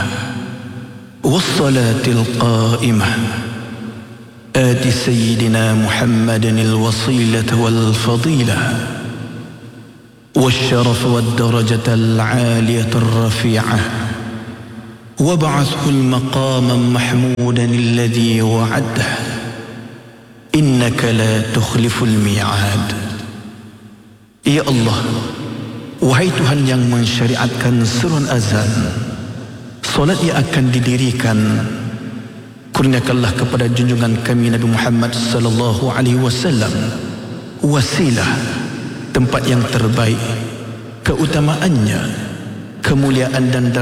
والصلاة القائمة آت سيدنا محمد الوصيلة والفضيلة والشرف والدرجة العالية الرفيعة وابعثه المقام محمودا الذي وعده إنك لا تخلف الميعاد. Ya Allah, wahai Tuhan yang mensyariatkan seruan azan, solat yang akan didirikan, kurniakanlah kepada junjungan kami Nabi Muhammad sallallahu alaihi wasallam wasilah, tempat yang terbaik, keutamaannya, kemuliaan dan